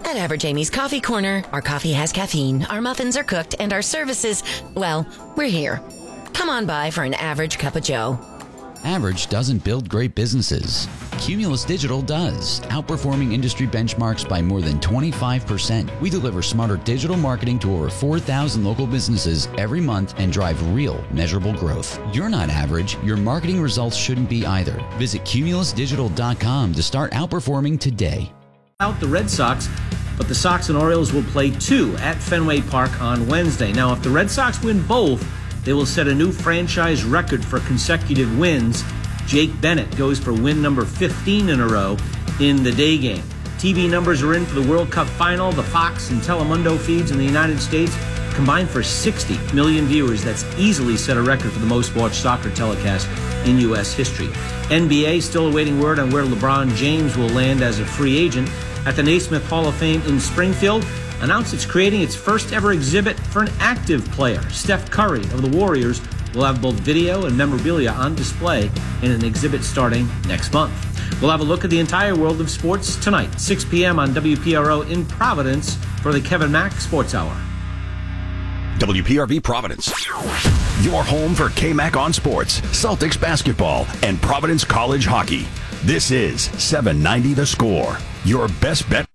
At Average Amy's Coffee Corner, our coffee has caffeine, our muffins are cooked, and our services, well, we're here. Come on by for an average cup of joe. Average doesn't build great businesses. Cumulus Digital does, outperforming industry benchmarks by more than 25%. We deliver smarter digital marketing to over 4,000 local businesses every month and drive real, measurable growth. You're not average. Your marketing results shouldn't be either. Visit cumulusdigital.com to start outperforming today. Out the Red Sox, but the Sox and Orioles will play 2 at Fenway Park on Wednesday. Now, if the Red Sox win both, they will set a new franchise record for consecutive wins. Jake Bennett goes for win number 15 in a row in the day game. TV numbers are in for the World Cup final. The Fox and Telemundo feeds in the United States combined for 60 million viewers. That's easily set a record for the most watched soccer telecast in U.S. history. NBA still awaiting word on where LeBron James will land as a free agent. At the Naismith Hall of Fame in Springfield, announced it's creating its first ever exhibit for an active player. Steph Curry of the Warriors will have both video and memorabilia on display in an exhibit starting next month. We'll have a look at the entire world of sports tonight, 6 p.m. on WPRO in Providence for the Kevin Mack Sports Hour. WPRV Providence, your home for K-Mac on sports, Celtics basketball, and Providence College hockey. This is 790 The Score, your best bet.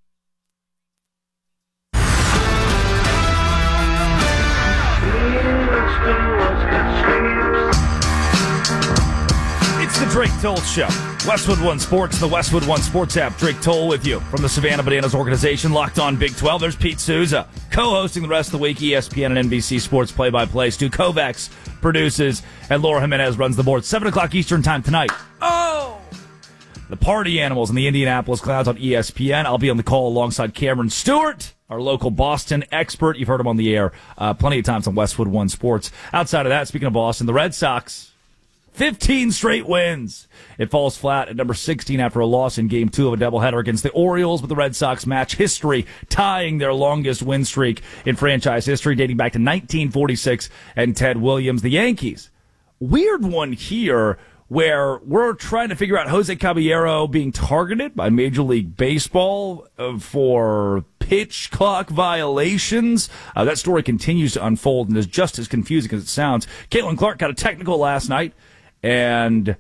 It's the Drake Toll Show. Westwood One Sports, the Westwood One Sports app. Drake Toll with you from the Savannah Bananas organization, Locked On Big 12. There's Pete Souza, co-hosting the rest of the week, ESPN and NBC Sports play-by-play. Stu Kovacs produces, and Laura Jimenez runs the board. 7 o'clock Eastern time tonight. Oh! The Party Animals and the Indianapolis Clouds on ESPN. I'll be on the call alongside Cameron Stewart, our local Boston expert. You've heard him on the air plenty of times on Westwood One Sports. Outside of that, speaking of Boston, the Red Sox, 15 straight wins. It falls flat at number 16 after a loss in Game 2 of a doubleheader against the Orioles, with the Red Sox match history tying their longest win streak in franchise history, dating back to 1946 and Ted Williams. The Yankees, weird one here, where we're trying to figure out Jose Caballero being targeted by Major League Baseball for pitch clock violations. That story continues to unfold and is just as confusing as it sounds. Caitlin Clark got a technical last night, and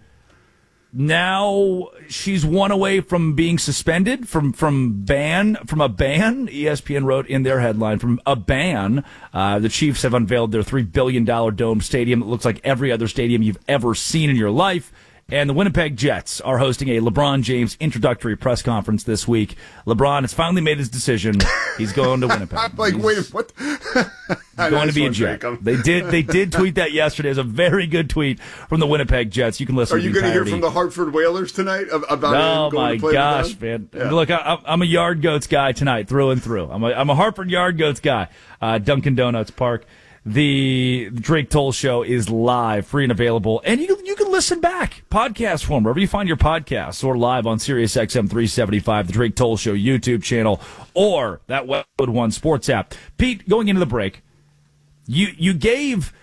now she's one away from being suspended from a ban. ESPN wrote in their headline, from a ban. The Chiefs have unveiled their $3 billion dome stadium that looks like every other stadium you've ever seen in your life. And the Winnipeg Jets are hosting a LeBron James introductory press conference this week. LeBron has finally made his decision. He's going to Winnipeg. I'm like, wait, what? He's going to be a Jet. They did tweet that yesterday. It was a very good tweet from the Winnipeg Jets. You can listen. Are you going to hear from the Hartford Whalers tonight about him going to play? Oh my gosh, man! Yeah. Look, I'm a Yard Goats guy tonight, through and through. I'm a Hartford Yard Goats guy. Dunkin' Donuts Park. The Drake Toll Show is live, free and available, and you can listen back, podcast form, wherever you find your podcasts, or live on Sirius XM 375, the Drake Toll Show YouTube channel, or that Westwood One Sports app. Pete, going into the break, you gave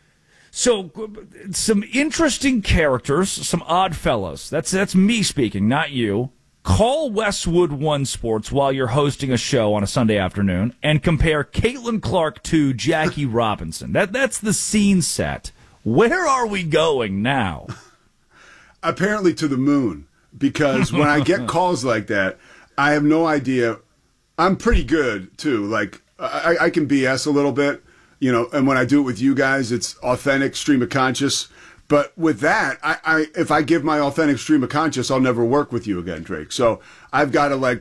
some interesting characters, some odd fellows. That's me speaking, not you. Call Westwood One Sports while you're hosting a show on a Sunday afternoon and compare Caitlin Clark to Jackie Robinson. That's the scene set. Where are we going now? Apparently to the moon, because when I get calls like that, I have no idea. I'm pretty good, too. Like, I can BS a little bit, and when I do it with you guys, it's authentic, stream of conscious. But with that, if I give my authentic stream of conscious, I'll never work with you again, Drake. So I've got to